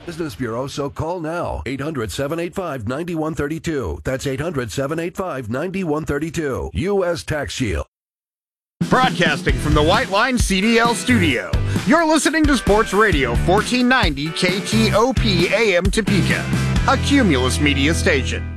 Business Bureau, so call now. 800-785-9132. That's 800-785-9132. U.S. Tax Shield. Broadcasting from the White Line CDL studio. You're listening to Sports Radio 1490 KTOP AM Topeka, a Cumulus Media station.